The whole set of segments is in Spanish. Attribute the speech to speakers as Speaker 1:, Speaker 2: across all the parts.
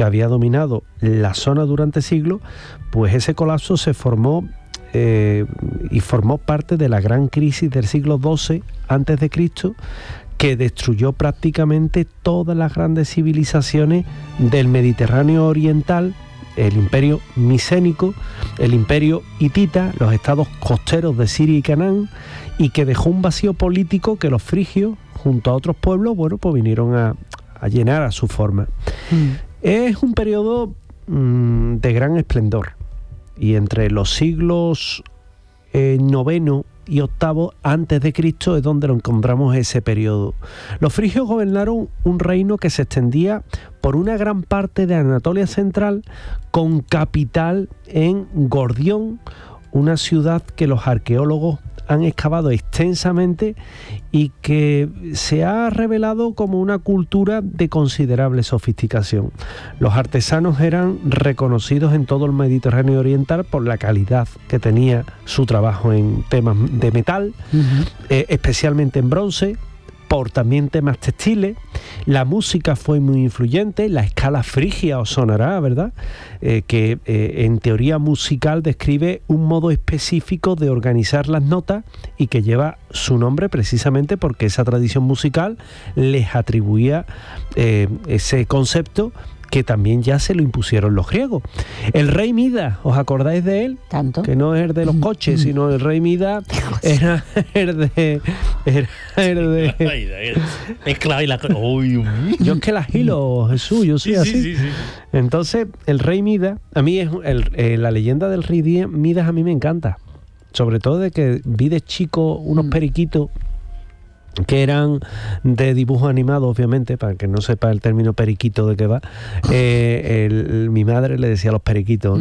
Speaker 1: que había dominado la zona durante siglos, pues ese colapso se formó y formó parte de la gran crisis del siglo XII a.C., que destruyó prácticamente todas las grandes civilizaciones del Mediterráneo oriental, el imperio micénico, el imperio hitita, los estados costeros de Siria y Canaán, y que dejó un vacío político que los frigios, junto a otros pueblos, bueno, pues vinieron a llenar a su forma. Es un periodo de gran esplendor, y entre los siglos IX y VIII antes de Cristo es donde lo encontramos ese periodo. Los frigios gobernaron un reino que se extendía por una gran parte de Anatolia Central, con capital en Gordión, una ciudad que los arqueólogos han excavado extensamente y que se ha revelado como una cultura de considerable sofisticación. Los artesanos eran reconocidos en todo el Mediterráneo oriental por la calidad que tenía su trabajo en temas de metal, especialmente en bronce, por también temas textiles. La música fue muy influyente, la escala frigia os sonará, ¿verdad? Que en teoría musical describe un modo específico de organizar las notas y que lleva su nombre precisamente porque esa tradición musical les atribuía ese concepto que también ya se lo impusieron los griegos. El rey Midas, ¿os acordáis de él?
Speaker 2: ¿Tanto?
Speaker 1: Que no es el de los coches, sino el rey Midas era el de... Yo es que la hilo, Jesús, yo soy así. Sí. Entonces, el rey Midas, a mí es la leyenda del rey Midas a mí me encanta. Sobre todo de que vi de chico unos periquitos que eran de dibujo animado, obviamente, para que no sepa el término periquito de qué va. Mi madre le decía a los periquitos,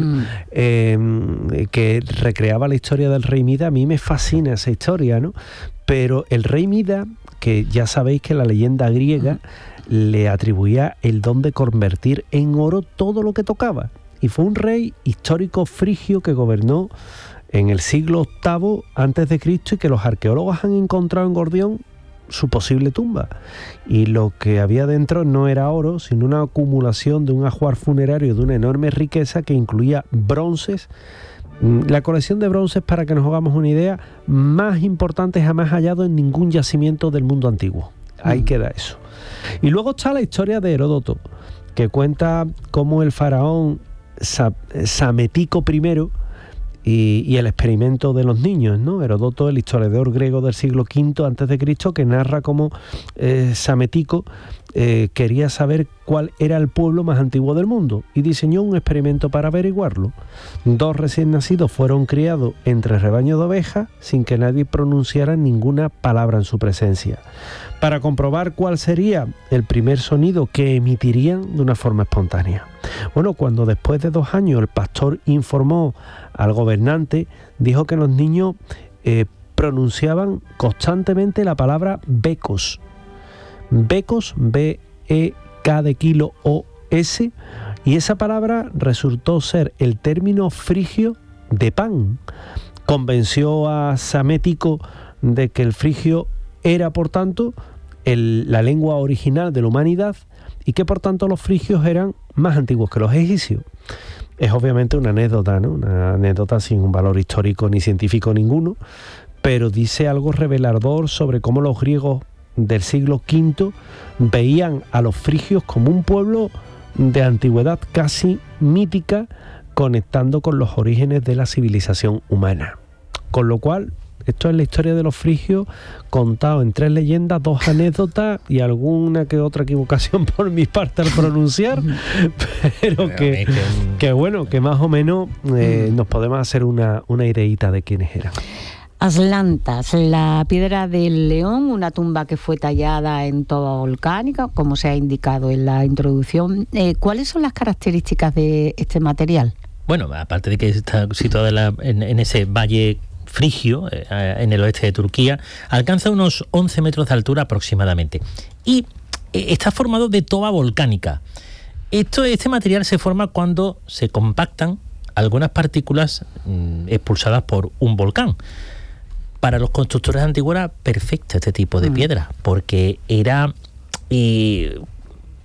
Speaker 1: que recreaba la historia del rey Midas. A mí me fascina esa historia, ¿no? Pero el rey Midas, que ya sabéis que la leyenda griega le atribuía el don de convertir en oro todo lo que tocaba. Y fue un rey histórico frigio que gobernó en el siglo VIII a.C. y que los arqueólogos han encontrado en Gordión su posible tumba, y lo que había dentro no era oro, sino una acumulación de un ajuar funerario de una enorme riqueza que incluía bronces. La colección de bronces, para que nos hagamos una idea, más importante jamás hallado en ningún yacimiento del mundo antiguo. Ahí queda eso. Y luego está la historia de Heródoto, que cuenta cómo el faraón Psamético I y el experimento de los niños, ¿no? Heródoto, el historiador griego del siglo V a.C., que narra cómo Psamético quería saber cuál era el pueblo más antiguo del mundo y diseñó un experimento para averiguarlo. 2 recién nacidos fueron criados entre rebaños de ovejas sin que nadie pronunciara ninguna palabra en su presencia, para comprobar cuál sería el primer sonido que emitirían de una forma espontánea. Bueno, cuando después de 2 años el pastor informó al gobernante, dijo que los niños pronunciaban constantemente la palabra becos. Becos, B-E-K de kilo O-S, y esa palabra resultó ser el término frigio de pan. Convenció a Psamético de que el frigio era, por tanto, la lengua original de la humanidad y que, por tanto, los frigios eran más antiguos que los egipcios. Es obviamente una anécdota, ¿no? Una anécdota sin un valor histórico ni científico ninguno, pero dice algo revelador sobre cómo los griegos del siglo V veían a los frigios como un pueblo de antigüedad casi mítica, conectando con los orígenes de la civilización humana. Con lo cual, esto es la historia de los frigios contado en 3 leyendas, 2 anécdotas y alguna que otra equivocación por mi parte al pronunciar, pero que bueno, que más o menos nos podemos hacer una ideita de quiénes eran.
Speaker 2: Atlantas, la piedra del león, una tumba que fue tallada en toba volcánica, como se ha indicado en la introducción. ¿Cuáles son las características de este material?
Speaker 3: Bueno, aparte de que está situada en ese valle frigio, en el oeste de Turquía, alcanza unos 11 metros de altura aproximadamente. Y está formado de toba volcánica. Este material se forma cuando se compactan algunas partículas expulsadas por un volcán. Para los constructores antiguos era perfecto este tipo de piedra, porque era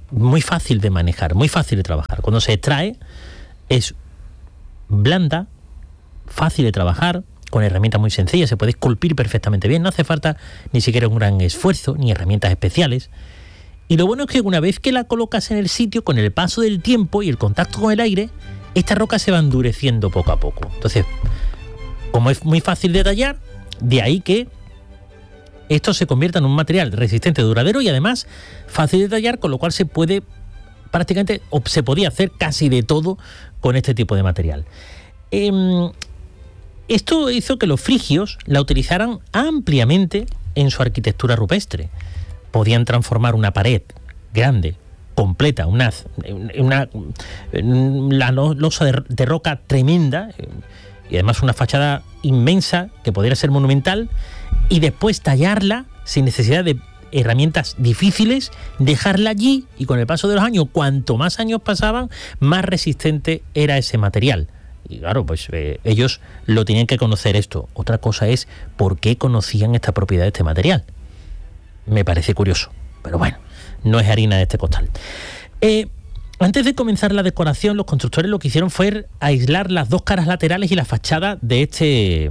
Speaker 3: muy fácil de manejar, muy fácil de trabajar. Cuando se extrae es blanda, fácil de trabajar, con herramientas muy sencillas, se puede esculpir perfectamente bien, no hace falta ni siquiera un gran esfuerzo, ni herramientas especiales. Y lo bueno es que una vez que la colocas en el sitio, con el paso del tiempo y el contacto con el aire, esta roca se va endureciendo poco a poco. Entonces, como es muy fácil de tallar, de ahí que esto se convierta en un material resistente, duradero y además fácil de tallar, con lo cual se puede prácticamente, o se podía hacer casi de todo con este tipo de material. Esto hizo que los frigios la utilizaran ampliamente en su arquitectura rupestre. Podían transformar una pared grande, completa, una losa de roca tremenda, y además una fachada inmensa que podría ser monumental, y después tallarla sin necesidad de herramientas difíciles, dejarla allí, y con el paso de los años, cuanto más años pasaban, más resistente era ese material. Y claro, pues ellos lo tenían que conocer esto. Otra cosa es por qué conocían esta propiedad de este material. Me parece curioso, pero bueno, no es harina de este costal. Antes de comenzar la decoración, los constructores lo que hicieron fue aislar las dos caras laterales y la fachada de este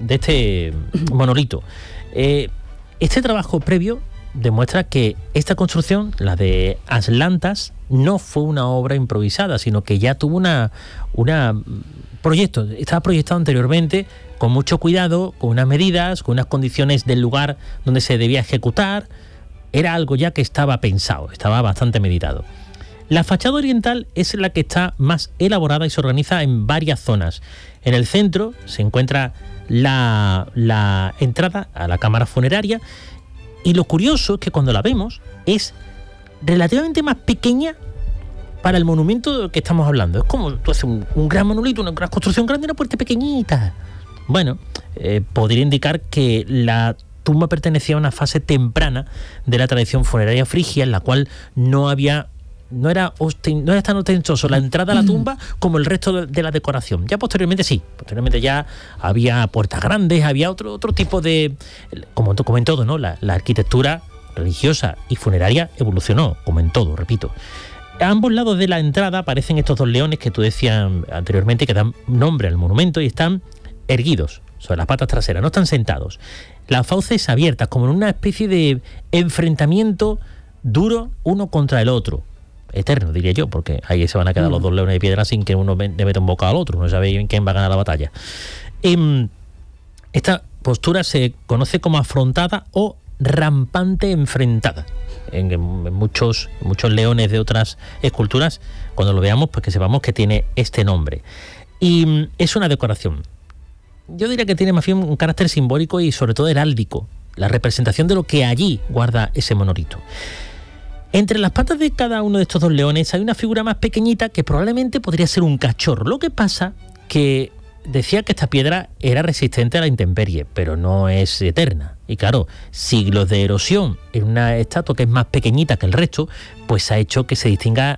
Speaker 3: monolito. Este trabajo previo demuestra que esta construcción, la de Atlantas, no fue una obra improvisada, sino que ya tuvo proyecto, estaba proyectado anteriormente con mucho cuidado, con unas medidas, con unas condiciones del lugar donde se debía ejecutar. Era algo ya que estaba pensado, estaba bastante meditado. La fachada oriental es la que está más elaborada y se organiza en varias zonas. En el centro se encuentra la entrada a la cámara funeraria, y lo curioso es que cuando la vemos es relativamente más pequeña para el monumento que estamos hablando. Es como tú haces un gran monolito, una gran construcción grande, una puerta pequeñita. Bueno, podría indicar que la tumba pertenecía a una fase temprana de la tradición funeraria frigia, en la cual no era tan ostentoso la entrada a la tumba como el resto de la decoración. Ya posteriormente sí, ya había puertas grandes, había otro tipo de... Como en todo, ¿no? La arquitectura religiosa y funeraria evolucionó, como en todo, repito. A ambos lados de la entrada aparecen estos dos leones que tú decías anteriormente, que dan nombre al monumento, y están erguidos sobre las patas traseras, no están sentados. Las fauces abiertas, como en una especie de enfrentamiento duro uno contra el otro. Eterno, diría yo, porque ahí se van a quedar los dos leones de piedra sin que uno le meta un bocado al otro, no sabe bien quién va a ganar la batalla. Esta postura se conoce como afrontada o rampante enfrentada. En muchos leones de otras esculturas, cuando lo veamos, pues que sepamos que tiene este nombre. Y es una decoración. Yo diría que tiene más bien un carácter simbólico y sobre todo heráldico, la representación de lo que allí guarda ese monolito. Entre las patas de cada uno de estos dos leones hay una figura más pequeñita que probablemente podría ser un cachorro. Lo que pasa que decía que esta piedra era resistente a la intemperie, pero no es eterna. Y claro, siglos de erosión en una estatua que es más pequeñita que el resto, pues ha hecho que se distinga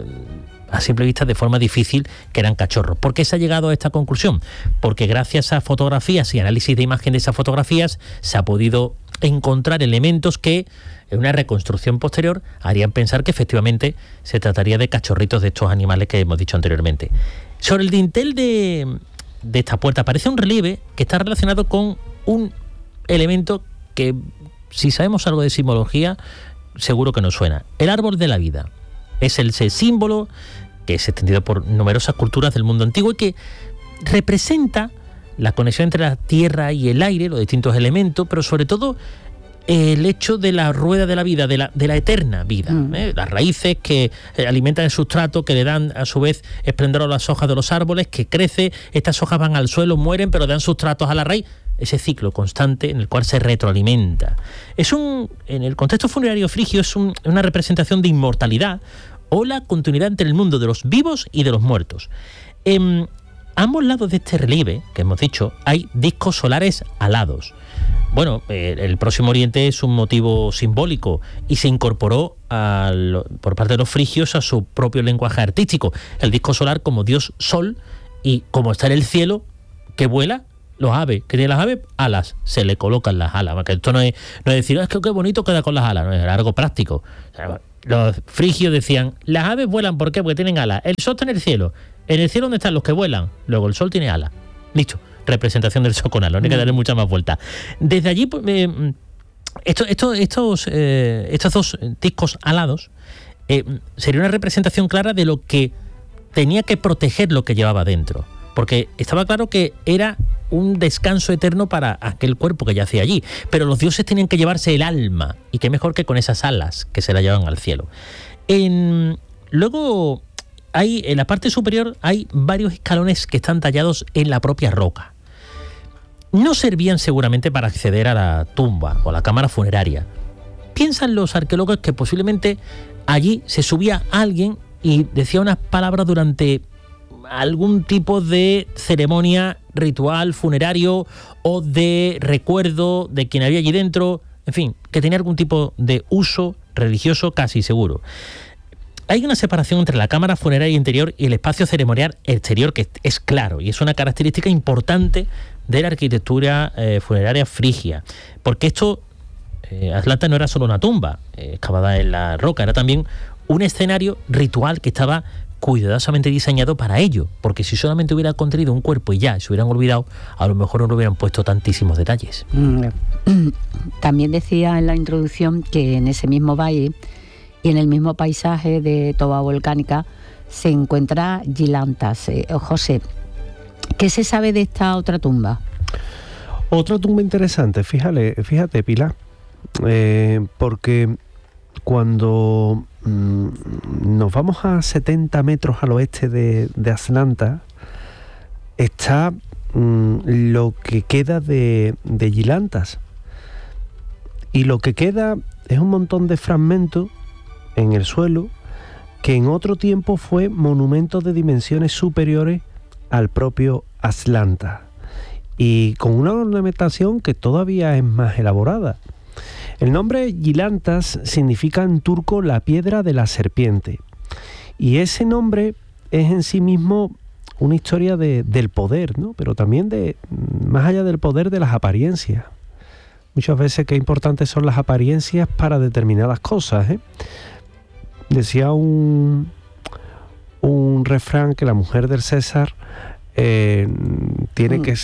Speaker 3: a simple vista de forma difícil que eran cachorros. ¿Por qué se ha llegado a esta conclusión? Porque gracias a fotografías y análisis de imagen de esas fotografías se ha podido encontrar elementos que en una reconstrucción posterior harían pensar que efectivamente se trataría de cachorritos de estos animales que hemos dicho anteriormente. Sobre el dintel de esta puerta aparece un relieve que está relacionado con un elemento que, si sabemos algo de simbología, seguro que nos suena. El árbol de la vida. Es ese símbolo que es extendido por numerosas culturas del mundo antiguo y que representa la conexión entre la tierra y el aire, los distintos elementos, pero sobre todo el hecho de la rueda de la vida, de la eterna vida. Las raíces que alimentan el sustrato, que le dan a su vez esplendor a las hojas de los árboles, que crece, estas hojas van al suelo, mueren, pero dan sustratos a la raíz. Ese ciclo constante en el cual se retroalimenta. En el contexto funerario frigio es una representación de inmortalidad o la continuidad entre el mundo de los vivos y de los muertos. En ambos lados de este relieve, que hemos dicho, hay discos solares alados. Bueno, el Próximo Oriente es un motivo simbólico y se incorporó por parte de los frigios a su propio lenguaje artístico. El disco solar como dios sol, y como está en el cielo, que vuela, los aves, que tienen las aves, alas, se le colocan las alas. Porque esto no es decir, es que qué bonito queda con las alas, no es algo práctico. O sea, los frigios decían, las aves vuelan, ¿por qué? Porque tienen alas. El sol está en el cielo. En el cielo, ¿dónde están los que vuelan? Luego el sol tiene alas. Listo. Representación del sol con alas. No hay que darle mucha más vuelta. Desde allí, estos dos discos alados sería una representación clara de lo que tenía que proteger lo que llevaba dentro. Porque estaba claro que era un descanso eterno para aquel cuerpo que yacía allí. Pero los dioses tenían que llevarse el alma. Y qué mejor que con esas alas que se la llevan al cielo. Luego, en la parte superior hay varios escalones que están tallados en la propia roca. No servían seguramente para acceder a la tumba o a la cámara funeraria. Piensan los arqueólogos que posiblemente allí se subía alguien y decía unas palabras durante algún tipo de ceremonia ritual funerario o de recuerdo de quien había allí dentro, en fin, que tenía algún tipo de uso religioso casi seguro. Hay una separación entre la cámara funeraria interior y el espacio ceremonial exterior que es claro y es una característica importante de la arquitectura funeraria frigia, porque Atlanta no era solo una tumba excavada en la roca, era también un escenario ritual que estaba cuidadosamente diseñado para ello, porque si solamente hubiera contenido un cuerpo y ya se hubieran olvidado, a lo mejor no le hubieran puesto tantísimos detalles.
Speaker 2: También decía en la introducción que en ese mismo valle y en el mismo paisaje de toba volcánica se encuentra Yilantas. José, ¿qué se sabe de esta otra tumba?
Speaker 1: Otra tumba interesante, fíjate Pilar, porque cuando nos vamos a 70 metros al oeste de Atlanta, está lo que queda de Yilantas. Y lo que queda es un montón de fragmentos en el suelo que en otro tiempo fue monumento de dimensiones superiores al propio Atlanta y con una ornamentación que todavía es más elaborada. El nombre Yilantas significa en turco la piedra de la serpiente y ese nombre es en sí mismo una historia del poder, ¿no? Pero también más allá del poder, de las apariencias. Muchas veces qué importantes son las apariencias para determinadas cosas, ¿eh? Decía un refrán que la mujer del César no tiene que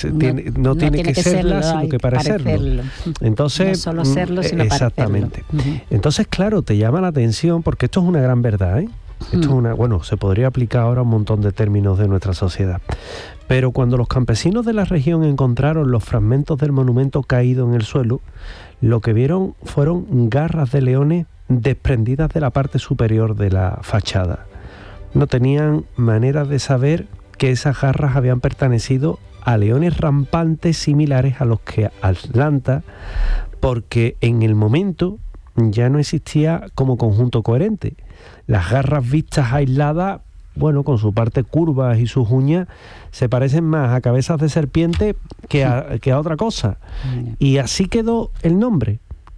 Speaker 1: serla, sino que parecerlo. Entonces, no
Speaker 2: solo serlo, sino
Speaker 1: exactamente.
Speaker 2: Parecerlo.
Speaker 1: Entonces, claro, te llama la atención porque esto es una gran verdad, ¿eh? Esto es se podría aplicar ahora a un montón de términos de nuestra sociedad. Pero cuando los campesinos de la región encontraron los fragmentos del monumento caído en el suelo, lo que vieron fueron garras de leones desprendidas de la parte superior de la fachada. No tenían manera de saber que esas garras habían pertenecido a leones rampantes similares a los que Atlanta, porque en el momento ya no existía como conjunto coherente. Las garras vistas aisladas, con su parte curvas y sus uñas, se parecen más a cabezas de serpiente que a otra cosa. Y así quedó el nombre,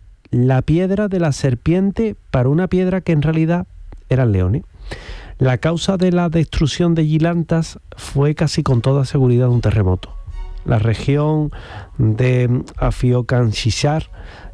Speaker 1: la piedra de la serpiente, para una piedra que en realidad eran leones. La causa de la destrucción de Yilantas fue casi con toda seguridad un terremoto. La región de Afyokanshishar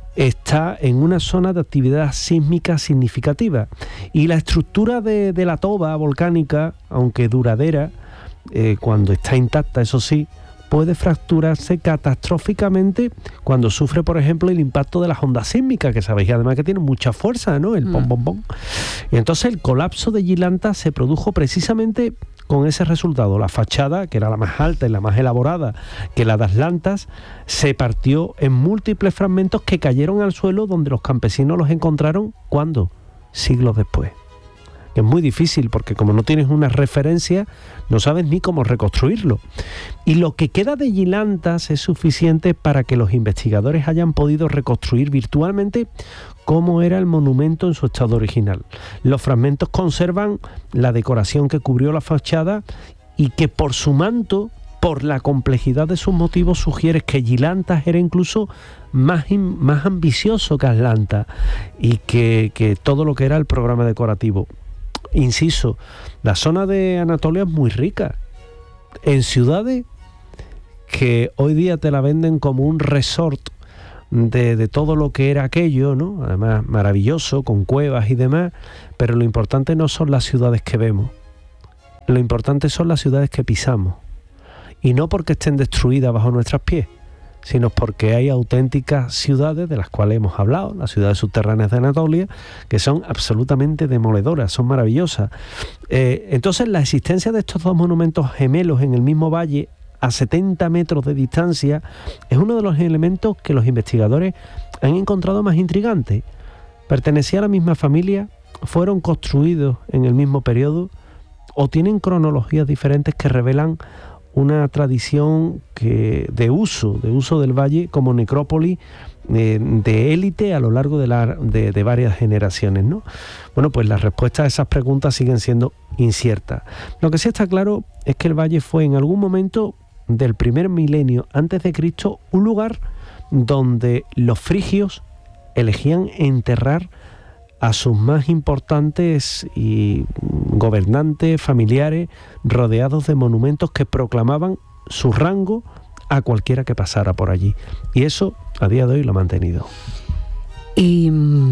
Speaker 1: está en una zona de actividad sísmica significativa y la estructura de la toba volcánica, aunque duradera, cuando está intacta, eso sí, puede fracturarse catastróficamente cuando sufre, por ejemplo, el impacto de las ondas sísmicas, que sabéis además que tienen mucha fuerza, ¿no? El pom, pom, pom. Y entonces el colapso de Yilantas se produjo precisamente con ese resultado. La fachada, que era la más alta y la más elaborada que la de Atlantas, se partió en múltiples fragmentos que cayeron al suelo, donde los campesinos los encontraron, ¿cuándo? Siglos después. Es muy difícil porque como no tienes una referencia, no sabes ni cómo reconstruirlo. Y lo que queda de Yilantas es suficiente para que los investigadores hayan podido reconstruir virtualmente cómo era el monumento en su estado original. Los fragmentos conservan la decoración que cubrió la fachada y que por su manto, por la complejidad de sus motivos, sugiere que Yilantas era incluso más ambicioso que Atlanta y que todo lo que era el programa decorativo. Inciso, la zona de Anatolia es muy rica en ciudades que hoy día te la venden como un resort de todo lo que era aquello, ¿no? Además maravilloso, con cuevas y demás, pero lo importante no son las ciudades que vemos, lo importante son las ciudades que pisamos, y no porque estén destruidas bajo nuestros pies, sino porque hay auténticas ciudades de las cuales hemos hablado, las ciudades subterráneas de Anatolia, que son absolutamente demoledoras, son maravillosas. Entonces la existencia de estos dos monumentos gemelos en el mismo valle, a 70 metros de distancia, es uno de los elementos que los investigadores han encontrado más intrigantes. ¿Pertenecían a la misma familia? ¿Fueron construidos en el mismo periodo? ¿O tienen cronologías diferentes que revelan una tradición de uso del valle como necrópolis de élite a lo largo de varias generaciones, ¿no? Bueno, pues las respuestas a esas preguntas siguen siendo inciertas. Lo que sí está claro es que el valle fue en algún momento del primer milenio antes de Cristo un lugar donde los frigios elegían enterrar a sus más importantes y gobernantes familiares, rodeados de monumentos que proclamaban su rango a cualquiera que pasara por allí. Y eso a día de hoy lo ha mantenido.
Speaker 2: Y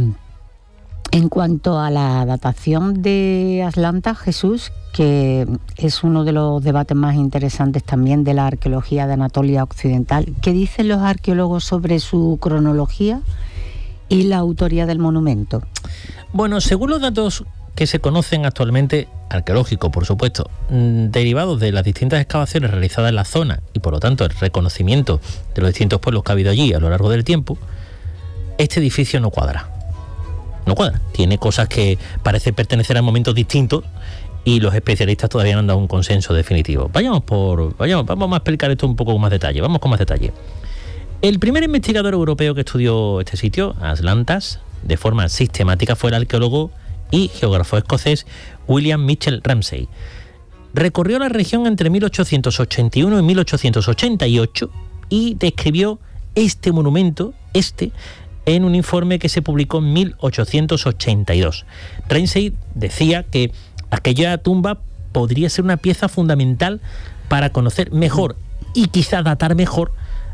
Speaker 2: en cuanto a la datación de Atlanta, Jesús, que es uno de los debates más interesantes también de la arqueología de Anatolia Occidental, ¿qué dicen los arqueólogos sobre su cronología y la autoría del monumento?
Speaker 3: Bueno, según los datos que se conocen actualmente, arqueológicos por supuesto, derivados de las distintas excavaciones realizadas en la zona y por lo tanto el reconocimiento de los distintos pueblos que ha habido allí a lo largo del tiempo, este edificio no cuadra. No cuadra. Tiene cosas que parecen pertenecer a momentos distintos y los especialistas todavía no han dado un consenso definitivo. Vamos a explicar esto un poco con más detalle. Vamos con más detalle. El primer investigador europeo que estudió este sitio, Atlantas, de forma sistemática, fue el arqueólogo y geógrafo escocés William Mitchell Ramsay. Recorrió la región entre 1881 y 1888 y describió este monumento, en un informe que se publicó en 1882. Ramsay decía que aquella tumba podría ser una pieza fundamental para conocer mejor y quizá datar mejor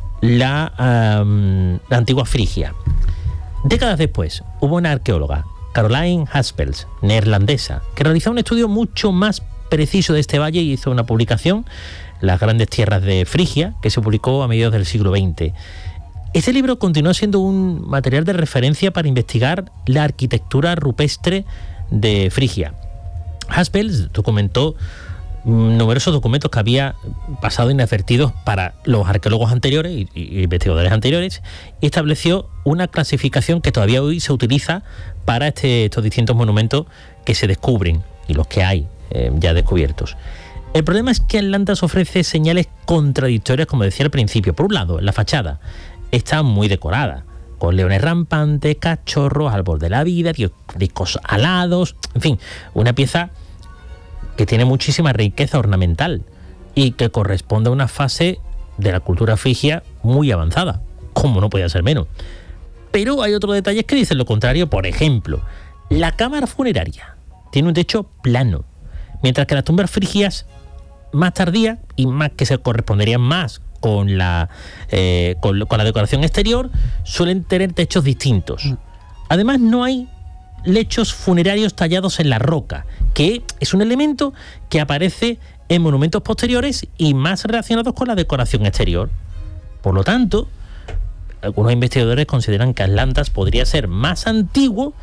Speaker 3: la antigua Frigia. Décadas después, hubo una arqueóloga, Caroline Haspels, neerlandesa, que realizó un estudio mucho más preciso de este valle y hizo una publicación, Las grandes tierras de Frigia, que se publicó a mediados del siglo XX. Este libro continuó siendo un material de referencia para investigar la arquitectura rupestre de Frigia. Haspels documentó numerosos documentos que había pasado inadvertidos para los arqueólogos anteriores y investigadores anteriores, y estableció una clasificación que todavía hoy se utiliza para estos distintos monumentos que se descubren y los que hay ya descubiertos. El problema es que Atlantas ofrece señales contradictorias, como decía al principio. Por un lado, la fachada está muy decorada, con leones rampantes, cachorros, árbol de la vida, discos alados, en fin, una pieza que tiene muchísima riqueza ornamental y que corresponde a una fase de la cultura frigia muy avanzada, como no podía ser menos. Pero hay otros detalles que dicen lo contrario. Por ejemplo, la cámara funeraria tiene un techo plano, mientras que las tumbas frigias más tardías y más que se corresponderían más con la decoración exterior suelen tener techos distintos. Además, no hay lechos funerarios tallados en la roca, que es un elemento que aparece en monumentos posteriores y más relacionados con la decoración exterior. Por lo tanto, algunos investigadores consideran que Atlantas podría ser más antiguo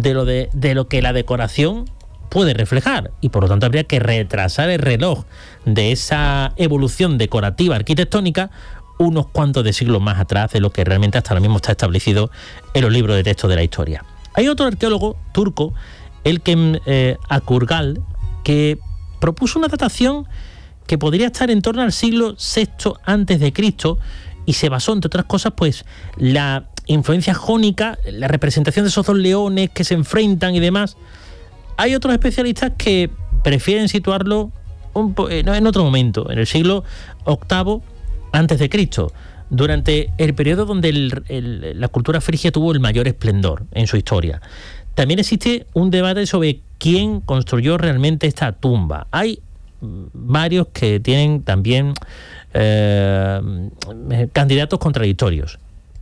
Speaker 3: de lo que la decoración puede reflejar, y por lo tanto habría que retrasar el reloj de esa evolución decorativa arquitectónica unos cuantos de siglos más atrás de lo que realmente hasta ahora mismo está establecido en los libros de texto de la historia. Hay otro arqueólogo turco, Elkem Akurgal, que propuso una datación que podría estar en torno al siglo VI a.C. y se basó, entre otras cosas, pues la influencia jónica, la representación de esos dos leones que se enfrentan y demás. Hay otros especialistas que prefieren situarlo en otro momento, en el siglo VIII a.C., durante el periodo donde la cultura frigia tuvo el mayor esplendor en su historia. También existe un debate sobre quién construyó realmente esta tumba. Hay varios que tienen también candidatos contradictorios.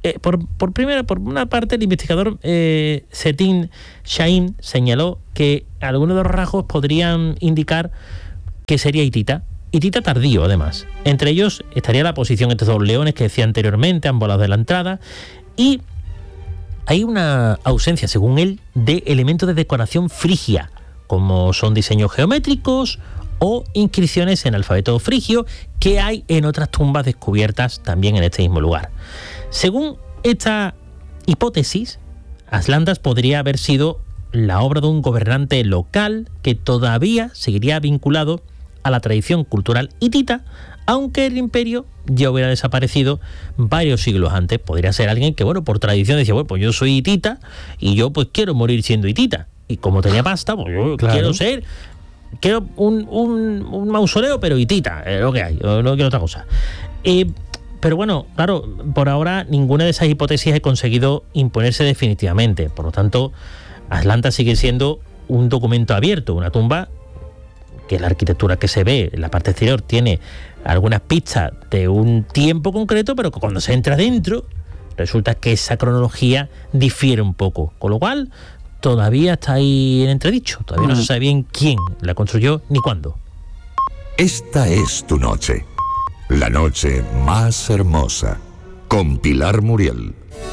Speaker 3: por una parte, el investigador Setin Shahin señaló que algunos de los rasgos podrían indicar que sería hitita tardío, además. Entre ellos estaría la posición entre dos leones que decía anteriormente, ambos lados de la entrada, y hay una ausencia, según él, de elementos de decoración frigia, como son diseños geométricos o inscripciones en alfabeto frigio que hay en otras tumbas descubiertas también en este mismo lugar. Según esta hipótesis, Atlantas podría haber sido la obra de un gobernante local que todavía seguiría vinculado a la tradición cultural hitita, aunque el imperio ya hubiera desaparecido varios siglos antes. Podría ser alguien que, bueno, por tradición decía, bueno, pues yo soy hitita y yo pues quiero morir siendo hitita. Y como tenía pasta, pues yo quiero un mausoleo, pero hitita, es lo que hay, no quiero otra cosa. Pero bueno, claro, por ahora ninguna de esas hipótesis ha conseguido imponerse definitivamente. Por lo tanto, Atlanta sigue siendo un documento abierto, una tumba que la arquitectura que se ve en la parte exterior tiene algunas pistas de un tiempo concreto, pero que cuando se entra dentro resulta que esa cronología difiere un poco, con lo cual todavía está ahí en entredicho, todavía no se sabe bien quién la construyó ni cuándo.
Speaker 4: Esta es tu noche, la noche más hermosa, con Pilar Muriel.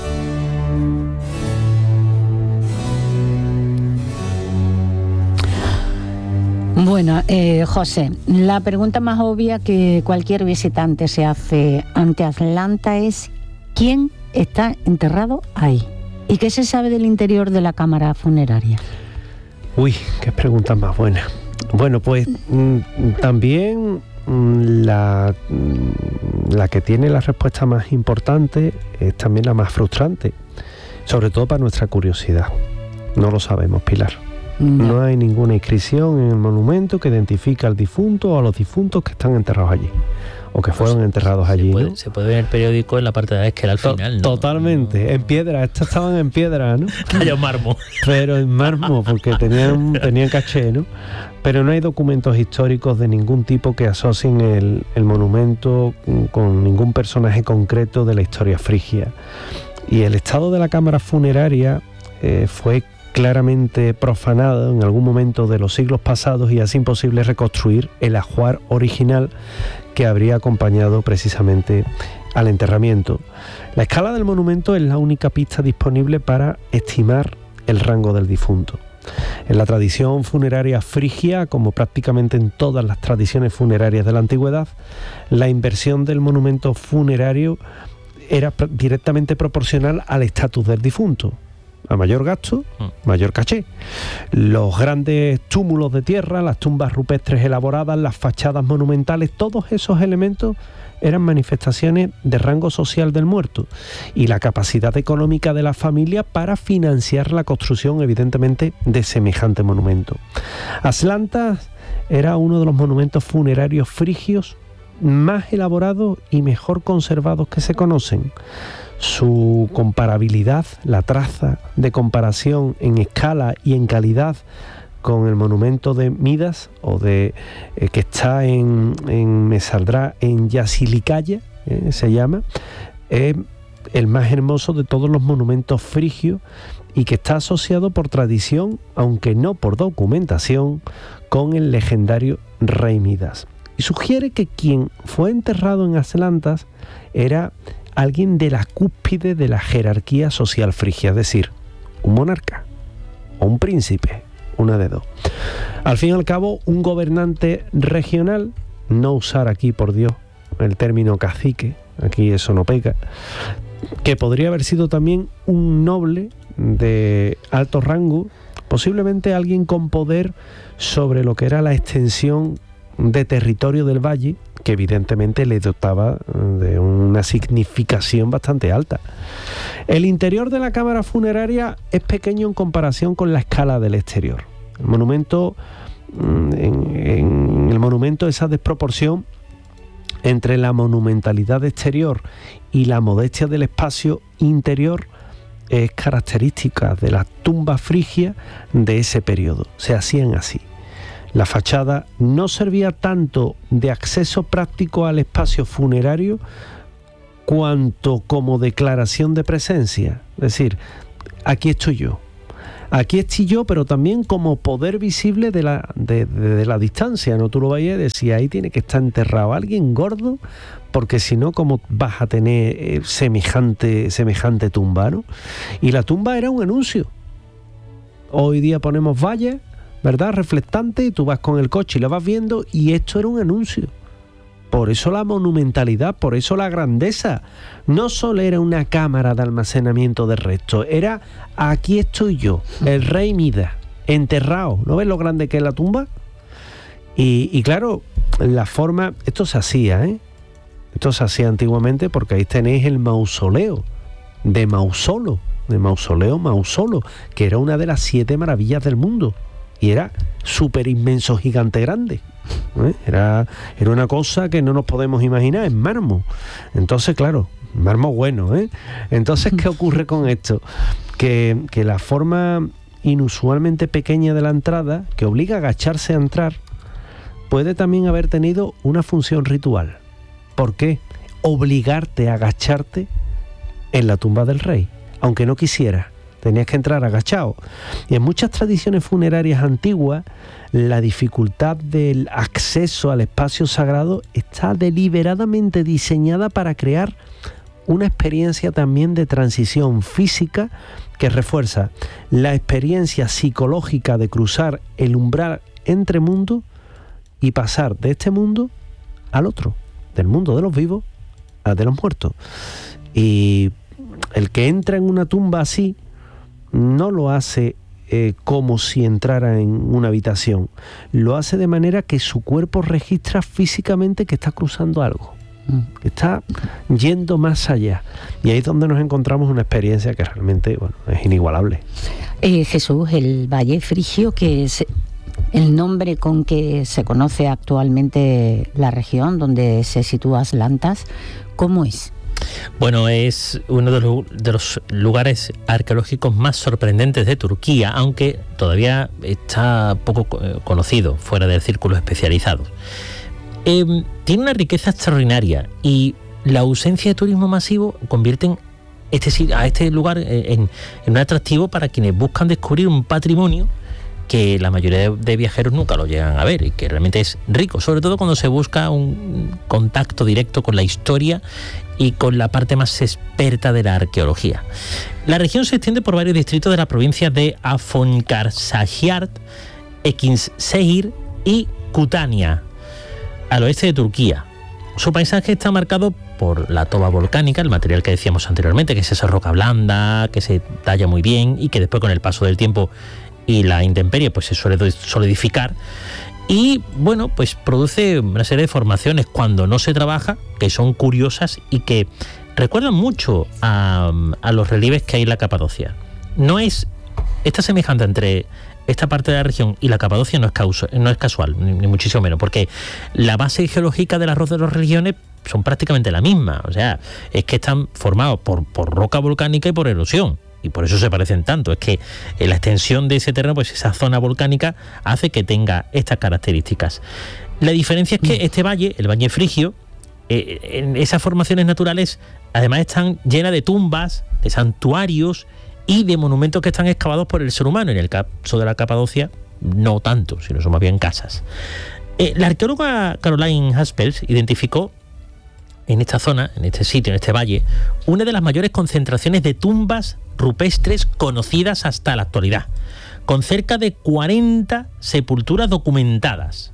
Speaker 2: Bueno, José, la pregunta más obvia que cualquier visitante se hace ante Atlanta es ¿quién está enterrado ahí? ¿Y qué se sabe del interior de la cámara funeraria?
Speaker 1: Uy, qué pregunta más buena. Bueno, pues también la que tiene la respuesta más importante es también la más frustrante, sobre todo para nuestra curiosidad. No lo sabemos, Pilar. No hay ninguna inscripción en el monumento que identifique al difunto o a los difuntos que están enterrados allí o que fueron enterrados allí, ¿no?
Speaker 3: Se puede ver en el periódico en la parte de que era al final, ¿no?
Speaker 1: Totalmente, en piedra, estas estaban en piedra, ¿no?
Speaker 3: Cayó mármol.
Speaker 1: Pero en mármol, porque tenían caché, ¿no? Pero no hay documentos históricos de ningún tipo que asocien el monumento con ningún personaje concreto de la historia frigia. Y el estado de la cámara funeraria fue claramente profanado en algún momento de los siglos pasados y así imposible reconstruir el ajuar original que habría acompañado precisamente al enterramiento. La escala del monumento es la única pista disponible para estimar el rango del difunto. En la tradición funeraria frigia, como prácticamente en todas las tradiciones funerarias de la antigüedad, la inversión del monumento funerario era directamente proporcional al estatus del difunto. A mayor gasto, mayor caché. Los grandes túmulos de tierra, las tumbas rupestres elaboradas, las fachadas monumentales, todos esos elementos eran manifestaciones de rango social del muerto y la capacidad económica de la familia para financiar la construcción, evidentemente, de semejante monumento. Atlantas era uno de los monumentos funerarios frigios más elaborados y mejor conservados que se conocen. Su comparabilidad, la traza de comparación en escala y en calidad con el monumento de Midas o de que está me saldrá en Yasilicaya, se llama, es el más hermoso de todos los monumentos frigios y que está asociado por tradición, aunque no por documentación, con el legendario rey Midas. Y sugiere que quien fue enterrado en Atlantas era alguien de la cúspide de la jerarquía social frigia, es decir, un monarca o un príncipe, una de dos. Al fin y al cabo, un gobernante regional, no usar aquí, por Dios, el término cacique, aquí eso no peca, que podría haber sido también un noble de alto rango, posiblemente alguien con poder sobre lo que era la extensión de territorio del valle, que evidentemente le dotaba de una significación bastante alta. El interior de la cámara funeraria es pequeño en comparación con la escala del exterior. El monumento, en el monumento, esa desproporción entre la monumentalidad exterior y la modestia del espacio interior es característica de las tumbas frigias de ese periodo. Se hacían así. La fachada no servía tanto de acceso práctico al espacio funerario cuanto como declaración de presencia. Es decir, aquí estoy yo. Aquí estoy yo, pero también como poder visible de la distancia, ¿no? Tú lo vayas a decir, ahí tiene que estar enterrado alguien gordo, porque si no, ¿cómo vas a tener semejante tumba, ¿no? Y la tumba era un anuncio. Hoy día ponemos vallas, ¿verdad?, reflectantes, y tú vas con el coche y la vas viendo, y esto era un anuncio. Por eso la monumentalidad, por eso la grandeza. No solo era una cámara de almacenamiento de restos, era aquí estoy yo, el rey Midas, enterrado. ¿No ves lo grande que es la tumba? Y claro, la forma, esto se hacía, Esto se hacía antiguamente, porque ahí tenéis el mausoleo de Mausolo, que era una de las 7 maravillas del mundo. Y era súper inmenso, gigante, grande. Era una cosa que no nos podemos imaginar, en mármol. Entonces, claro, mármol bueno, Entonces, ¿qué ocurre con esto? Que la forma inusualmente pequeña de la entrada, que obliga a agacharse a entrar, puede también haber tenido una función ritual. ¿Por qué? Obligarte a agacharte en la tumba del rey, aunque no quisieras. Tenías que entrar agachado. Y en muchas tradiciones funerarias antiguas, la dificultad del acceso al espacio sagrado está deliberadamente diseñada para crear una experiencia también de transición física que refuerza la experiencia psicológica de cruzar el umbral entre mundos y pasar de este mundo al otro, del mundo de los vivos al de los muertos. Y el que entra en una tumba así no lo hace como si entrara en una habitación. Lo hace de manera que su cuerpo registra físicamente que está cruzando algo, que está yendo más allá. Y ahí es donde nos encontramos una experiencia que realmente, bueno, es inigualable.
Speaker 2: Jesús, el Valle Frigio, que es el nombre con que se conoce actualmente la región donde se sitúa Atlantas, ¿cómo es?
Speaker 3: Bueno, es uno de los lugares arqueológicos más sorprendentes de Turquía, aunque todavía está poco conocido fuera del círculo especializado. Tiene una riqueza extraordinaria y la ausencia de turismo masivo convierten a este lugar en un atractivo para quienes buscan descubrir un patrimonio que la mayoría de viajeros nunca lo llegan a ver y que realmente es rico, sobre todo cuando se busca un contacto directo con la historia y con la parte más experta de la arqueología. La región se extiende por varios distritos de la provincia de Afyonkarahisar, Ekinşehir y Kütahya, al oeste de Turquía. Su paisaje está marcado por la toba volcánica, el material que decíamos anteriormente, que es esa roca blanda, que se talla muy bien y que después, con el paso del tiempo y la intemperie, pues se suele solidificar. Y bueno, pues produce una serie de formaciones cuando no se trabaja, que son curiosas y que recuerdan mucho a los relieves que hay en la Capadocia. No es esta semejanza entre esta parte de la región y la Capadocia no es casual, ni muchísimo menos, porque la base geológica del arroz de las regiones son prácticamente la misma. O sea, es que están formados por roca volcánica y por erosión. Y por eso se parecen tanto. Es que la extensión de ese terreno, pues esa zona volcánica, hace que tenga estas características. La diferencia es que este valle, el Valle Frigio, en esas formaciones naturales, además están llenas de tumbas, de santuarios y de monumentos que están excavados por el ser humano. En el caso de la Capadocia, no tanto, sino son más bien casas. La arqueóloga Caroline Haspels identificó en esta zona, en este sitio, en este valle, una de las mayores concentraciones de tumbas rupestres conocidas hasta la actualidad, con cerca de 40 sepulturas documentadas.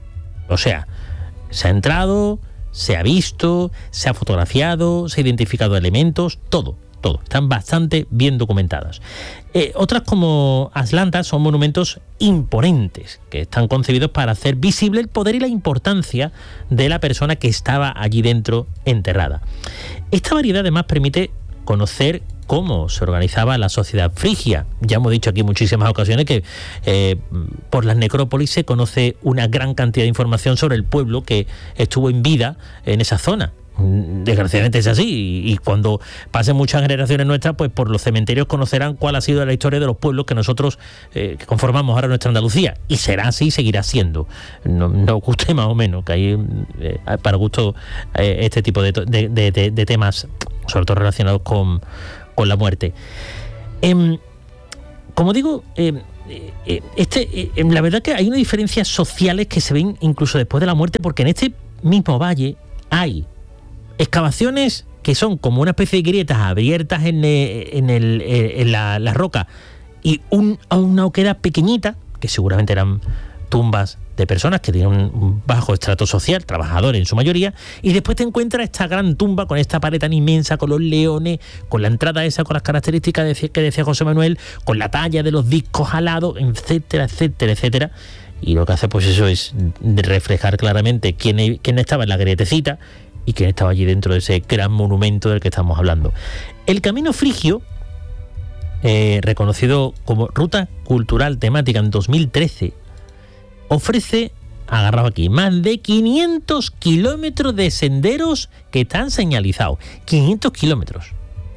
Speaker 3: O sea, se ha entrado, se ha visto, se ha fotografiado, se ha identificado elementos, todo. Están bastante bien documentadas. Otras, como Atlantas, son monumentos imponentes que están concebidos para hacer visible el poder y la importancia de la persona que estaba allí dentro enterrada. Esta variedad además permite conocer cómo se organizaba la sociedad frigia. Ya hemos dicho aquí en muchísimas ocasiones que por las necrópolis se conoce una gran cantidad de información sobre el pueblo que estuvo en vida en esa zona. desgraciadamente es así, y cuando pasen muchas generaciones nuestras, pues por los cementerios conocerán cuál ha sido la historia de los pueblos que nosotros que conformamos ahora nuestra Andalucía, y será así y seguirá siendo, no guste más o menos, que hay para gusto este tipo de temas, sobre todo relacionados con la muerte. Como digo, la verdad que hay unas diferencias sociales que se ven incluso después de la muerte, porque en este mismo valle hay excavaciones que son como una especie de grietas abiertas en la roca, y una hoguera pequeñita, que seguramente eran tumbas de personas que tienen un bajo estrato social, trabajadores en su mayoría, y después te encuentras esta gran tumba con esta pared tan inmensa, con los leones, con la entrada esa, con las características que decía José Manuel, con la talla de los discos alados, etcétera, etcétera, etcétera. Y lo que hace pues eso es reflejar claramente quién estaba en la grietecita y quién estaba allí dentro de ese gran monumento del que estamos hablando. El Camino Frigio, reconocido como Ruta Cultural Temática en 2013, ofrece, agarrado aquí, más de 500 kilómetros de senderos que están señalizados. 500 kilómetros.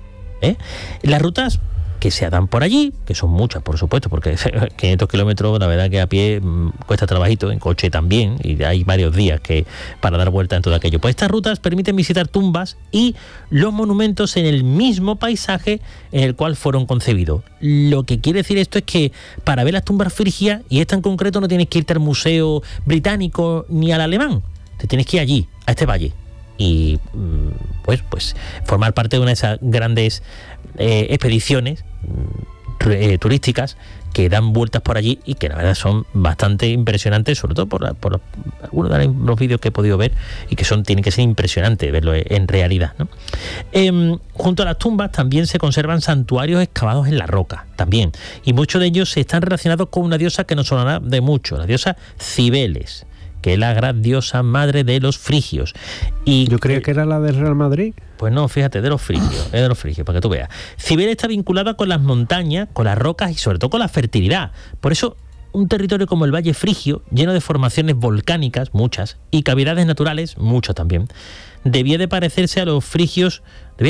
Speaker 3: Las rutas que se dan por allí, que son muchas, por supuesto, porque 500 kilómetros, la verdad que a pie cuesta trabajito, en coche también, y hay varios días para dar vuelta en todo aquello. Pues estas rutas permiten visitar tumbas y los monumentos en el mismo paisaje en el cual fueron concebidos. Lo que quiere decir esto es que para ver las tumbas frigias, y esta en concreto, no tienes que irte al Museo Británico ni al Alemán, te tienes que ir allí, a este valle, y pues formar parte de una de esas grandes expediciones turísticas que dan vueltas por allí y que la verdad son bastante impresionantes, sobre todo por algunos de los vídeos que he podido ver, y que tienen que ser impresionantes verlo en realidad, ¿no? Junto a las tumbas también se conservan santuarios excavados en la roca también, y muchos de ellos están relacionados con una diosa que nos sonará de mucho, la diosa Cibeles, que es la gran diosa madre de los frigios. Y
Speaker 1: yo creía que era la del Real Madrid.
Speaker 3: Pues no, fíjate, de los frigios, para que tú veas. Cibeles está vinculada con las montañas, con las rocas y sobre todo con la fertilidad. Por eso, un territorio como el Valle Frigio, lleno de formaciones volcánicas, muchas, y cavidades naturales, muchas también, debía parecerse a los frigios,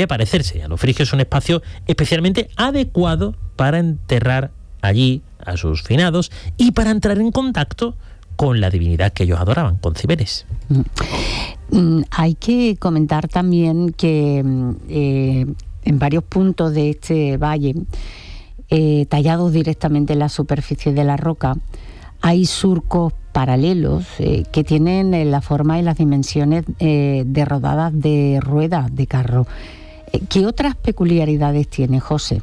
Speaker 3: un espacio especialmente adecuado para enterrar allí a sus finados y para entrar en contacto con la divinidad que ellos adoraban, con Cibeles.
Speaker 2: Hay que comentar también que en varios puntos de este valle, tallados directamente en la superficie de la roca, hay surcos paralelos que tienen la forma y las dimensiones de rodadas de ruedas de carro. ¿Qué otras peculiaridades tiene, José?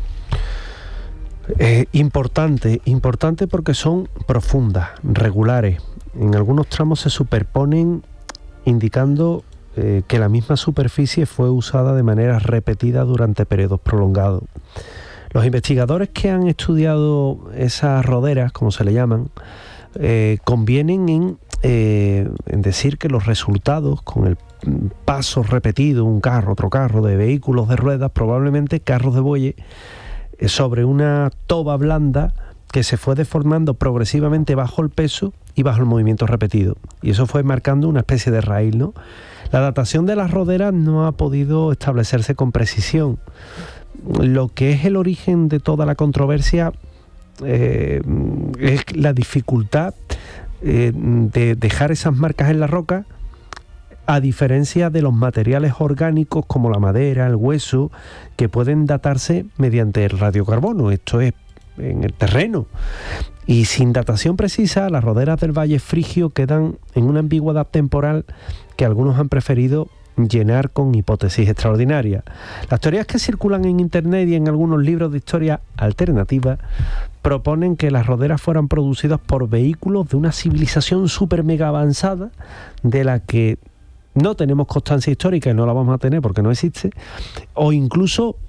Speaker 1: Importante porque son profundas, regulares. En algunos tramos se superponen, indicando que la misma superficie fue usada de manera repetida durante periodos prolongados. Los investigadores que han estudiado esas roderas, como se le llaman, convienen en decir que los resultados con el paso repetido, un carro, otro carro, de vehículos de ruedas, probablemente carros de bueyes, sobre una toba blanda que se fue deformando progresivamente bajo el peso y bajo el movimiento repetido. Y eso fue marcando una especie de raíz, ¿no? La datación de las roderas no ha podido establecerse con precisión. Lo que es el origen de toda la controversia es la dificultad de dejar esas marcas en la roca, a diferencia de los materiales orgánicos como la madera, el hueso, que pueden datarse mediante el radiocarbono, esto es, en el terreno. Y sin datación precisa, las roderas del Valle Frigio quedan en una ambigüedad temporal que algunos han preferido llenar con hipótesis extraordinarias. Las teorías que circulan en internet y en algunos libros de historia alternativa proponen que las roderas fueran producidas por vehículos de una civilización súper mega avanzada, de la que no tenemos constancia histórica y no la vamos a tener porque no existe, o incluso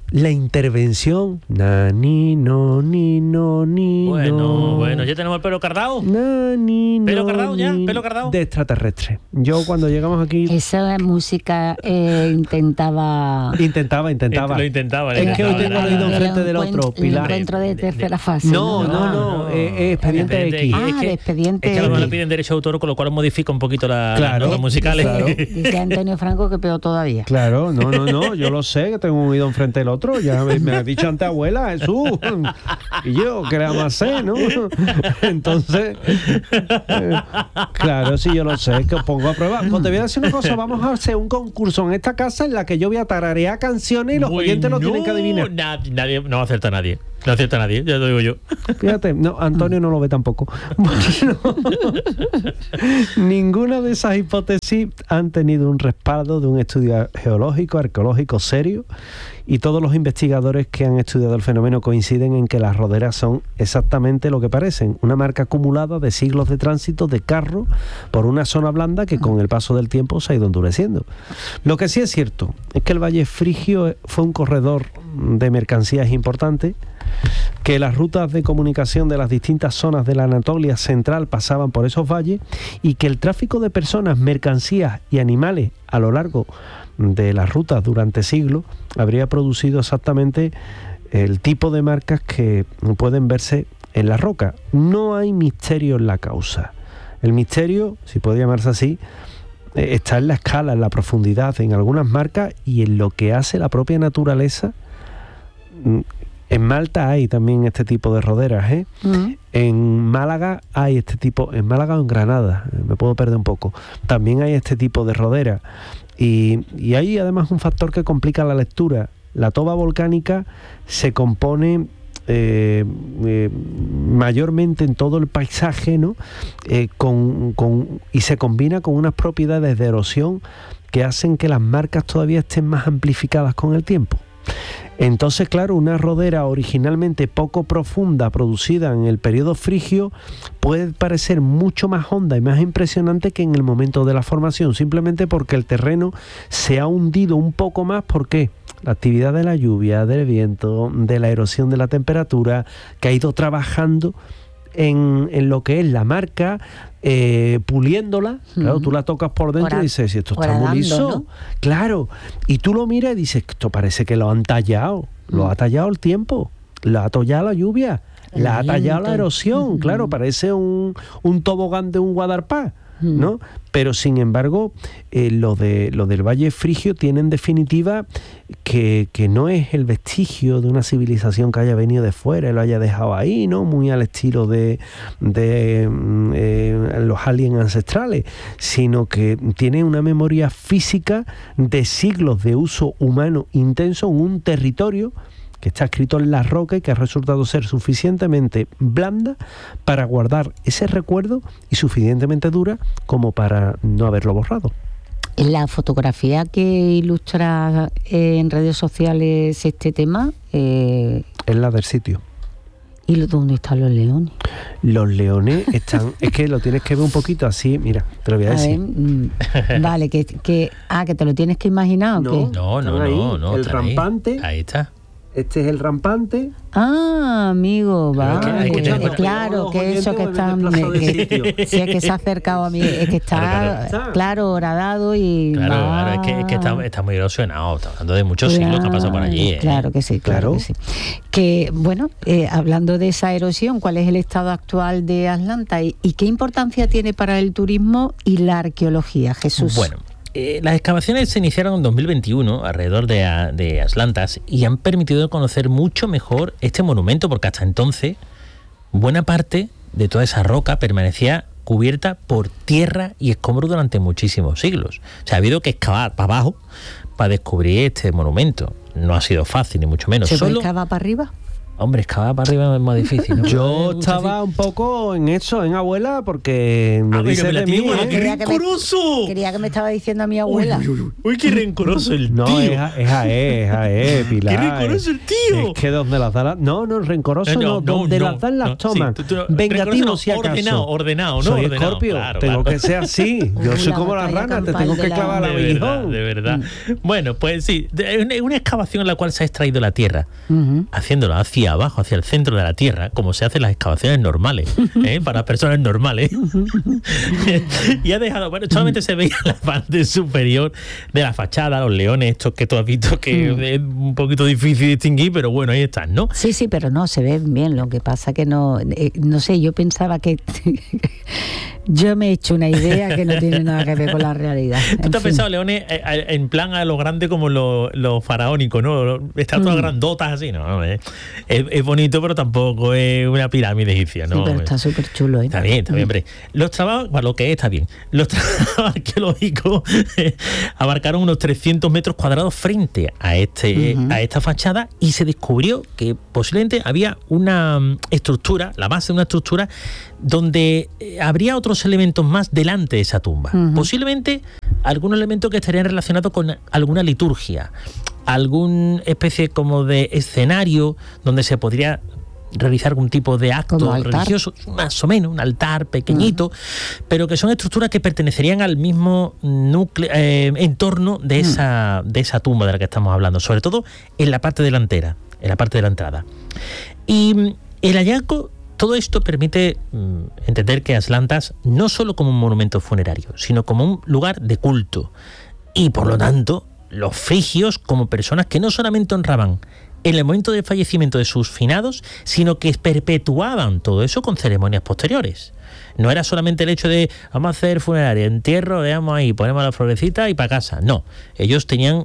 Speaker 1: la intervención. Na, ni, no, ni, no, ni, no.
Speaker 3: Bueno, ¿ya tenemos el pelo cardado?
Speaker 1: Na, ni,
Speaker 3: ¿Pelo
Speaker 1: no,
Speaker 3: cardado ya?
Speaker 1: ni,
Speaker 3: ¿Pelo cardado?
Speaker 1: De extraterrestre. Yo cuando llegamos aquí...
Speaker 2: Esa música intentaba...
Speaker 1: Intentaba.
Speaker 3: Lo intentaba.
Speaker 1: Es que hoy tengo el oído enfrente del otro,
Speaker 2: El
Speaker 1: Pilar.
Speaker 2: encuentro de tercera fase.
Speaker 1: No, expediente X.
Speaker 2: De expediente
Speaker 3: Es que a lo mejor le
Speaker 2: X.
Speaker 3: piden derecho de autor, con lo cual modifica un poquito las
Speaker 1: Claro,
Speaker 3: notas musicales.
Speaker 1: claro.
Speaker 2: Dice Antonio Franco que peor todavía.
Speaker 1: Claro, no, yo lo sé, que tengo un oído enfrente del otro, ya me ha dicho antes abuela, Jesús, y yo, ¿qué le vamos a hacer, no? Entonces, claro, sí, yo lo sé, que os pongo a prueba. Pues te voy a decir una cosa, vamos a hacer un concurso en esta casa en la que yo voy a tararear canciones y los oyentes lo tienen que adivinar.
Speaker 3: Nadie, no acierta nadie. No acierta nadie, ya lo digo yo.
Speaker 1: Fíjate, no, Antonio no lo ve tampoco. Bueno, ninguna de esas hipótesis han tenido un respaldo de un estudio geológico, arqueológico serio, y todos los investigadores que han estudiado el fenómeno coinciden en que las roderas son exactamente lo que parecen, una marca acumulada de siglos de tránsito de carro por una zona blanda que con el paso del tiempo se ha ido endureciendo. Lo que sí es cierto es que el Valle Frigio fue un corredor de mercancías importante, que las rutas de comunicación de las distintas zonas de la Anatolia central pasaban por esos valles y que el tráfico de personas, mercancías y animales a lo largo de las rutas durante siglos habría producido exactamente el tipo de marcas que pueden verse en la roca. No hay misterio en la causa. El misterio, si puede llamarse así, está en la escala, en la profundidad, en algunas marcas y en lo que hace la propia naturaleza. En Malta hay también este tipo de roderas, ¿eh? En Málaga hay este tipo, en Málaga o en Granada, me puedo perder un poco, también hay este tipo de roderas. Y hay además un factor que complica la lectura. La toba volcánica se compone mayormente en todo el paisaje, ¿no? Y se combina con unas propiedades de erosión que hacen que las marcas todavía estén más amplificadas con el tiempo. Entonces, claro, una rodera originalmente poco profunda, producida en el periodo frigio, puede parecer mucho más honda y más impresionante que en el momento de la formación, simplemente porque el terreno se ha hundido un poco más. ¿Por qué? La actividad de la lluvia, del viento, de la erosión de la temperatura, que ha ido trabajando en lo que es la marca, puliéndola. Claro, tú la tocas por dentro y dices, esto está muy liso, ¿no? Claro, y tú lo miras y dices, esto parece que lo han tallado, lo ha tallado el tiempo, lo ha tallado la lluvia, la ha tallado la erosión. Claro, parece un tobogán de un Guadarpá, ¿no? Pero sin embargo, lo del Valle Frigio tiene en definitiva que no es el vestigio de una civilización que haya venido de fuera y lo haya dejado ahí, ¿no? Muy al estilo de los aliens ancestrales, sino que tiene una memoria física de siglos de uso humano intenso en un territorio que está escrito en la roca y que ha resultado ser suficientemente blanda para guardar ese recuerdo y suficientemente dura como para no haberlo borrado.
Speaker 2: La fotografía que ilustra en redes sociales este tema
Speaker 1: es la del sitio.
Speaker 2: ¿Y dónde están los leones?
Speaker 1: Los leones están... es que lo tienes que ver un poquito así, mira, te lo voy a decir.
Speaker 2: Ver, vale, que te lo tienes que imaginar. ¿o qué?
Speaker 3: No.
Speaker 1: El rampante.
Speaker 3: Ahí está.
Speaker 1: Este es el rampante.
Speaker 2: Ah, amigo, vale. Claro, que eso que está... Sí, es que se ha acercado a mí, es que está, claro, horadado y...
Speaker 3: Claro, es que está muy erosionado, está hablando de muchos siglos que ha pasado por allí.
Speaker 2: Claro que sí, claro que sí. Que, bueno, hablando de esa erosión, ¿cuál es el estado actual de Atlanta y qué importancia tiene para el turismo y la arqueología, Jesús?
Speaker 3: Bueno, las excavaciones se iniciaron en 2021 alrededor de Atlantas y han permitido conocer mucho mejor este monumento, porque hasta entonces buena parte de toda esa roca permanecía cubierta por tierra y escombros durante muchísimos siglos. O sea, ha habido que excavar para abajo para descubrir este monumento. No ha sido fácil, ni mucho menos.
Speaker 2: ¿Se puede excavar para arriba?
Speaker 3: Hombre, excavar para arriba es más difícil, ¿no?
Speaker 1: Yo estaba un poco en eso, en abuela, porque me dice de mí,
Speaker 3: ¡Qué rencoroso!
Speaker 2: Quería que me estaba diciendo a mi abuela.
Speaker 3: Uy, qué rencoroso el tío.
Speaker 1: No, es AE, Pilar.
Speaker 3: ¡Qué rencoroso el tío!
Speaker 1: Es que donde las dan las... No, rencoroso no, donde las dan las tomas.
Speaker 3: Sí,
Speaker 1: vengativo si acaso.
Speaker 3: Ordenado, ¿no?
Speaker 1: Soy
Speaker 3: ordenado,
Speaker 1: Escorpio,
Speaker 3: claro,
Speaker 1: tengo que ser así. Yo soy como la rana, te tengo que clavar la aguijón.
Speaker 3: De verdad. Bueno, pues sí, una excavación en la cual se ha extraído la tierra, haciéndola hacia abajo, hacia el centro de la tierra, como se hacen las excavaciones normales, para personas normales. Y ha dejado, bueno, solamente se veía la parte superior de la fachada, los leones estos que tú has visto, que es un poquito difícil distinguir, pero bueno, ahí están, ¿no?
Speaker 2: Sí, pero no, se ven bien, lo que pasa que no sé, yo pensaba que yo me he hecho una idea que no tiene nada que ver con la realidad.
Speaker 3: ¿Tú te has pensado leones en plan a lo grande como lo faraónico, ¿no? Estatuas grandotas así, ¿no? Es bonito, pero tampoco es una pirámide egipcia, ¿no?
Speaker 2: Sí, pero está súper chulo, ¿eh?
Speaker 3: Está bien, hombre. Los trabajos, para lo que es, está bien. Los trabajos arqueológicos abarcaron unos 300 metros cuadrados frente a esta fachada, y se descubrió que posiblemente había una estructura, la base de una estructura, donde habría otros elementos más delante de esa tumba. Posiblemente algunos elementos que estarían relacionados con alguna liturgia, alguna especie como de escenario donde se podría realizar algún tipo de acto religioso, más o menos, un altar pequeñito, pero que son estructuras que pertenecerían al mismo núcleo, entorno de esa tumba de la que estamos hablando, sobre todo en la parte delantera, en la parte de la entrada. Y el hallazgo, todo esto permite entender que Atlantas no solo como un monumento funerario, sino como un lugar de culto. Y por lo tanto, los frigios como personas que no solamente honraban en el momento del fallecimiento de sus finados, sino que perpetuaban todo eso con ceremonias posteriores. No era solamente el hecho de vamos a hacer funeraria, entierro, veamos ahí, ponemos la florecita y para casa. No, ellos tenían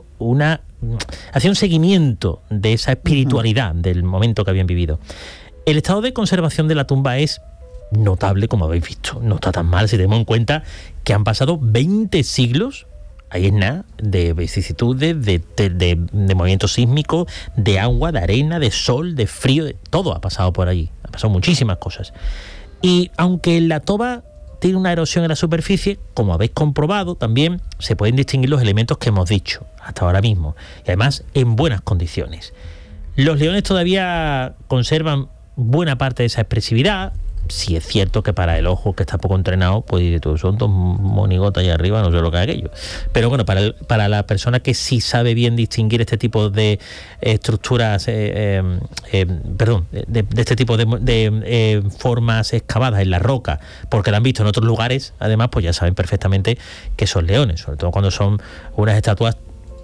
Speaker 3: hacían un seguimiento de esa espiritualidad del momento que habían vivido. El estado de conservación de la tumba es notable, como habéis visto. No está tan mal si tenemos en cuenta que han pasado 20 siglos, ahí es nada, de vicisitudes, de movimientos sísmicos, de agua, de arena, de sol, de frío, todo ha pasado por allí. Han pasado muchísimas cosas. Y aunque la toba tiene una erosión en la superficie, como habéis comprobado, también se pueden distinguir los elementos que hemos dicho hasta ahora mismo, y además en buenas condiciones. Los leones todavía conservan buena parte de esa expresividad. Sí es cierto que para el ojo que está poco entrenado, pues son dos monigotas allá arriba, no sé lo que es aquello. Pero bueno, para la persona que sí sabe bien distinguir este tipo de estructuras, de este tipo de formas excavadas en la roca, porque la han visto en otros lugares, además, pues ya saben perfectamente que son leones, sobre todo cuando son unas estatuas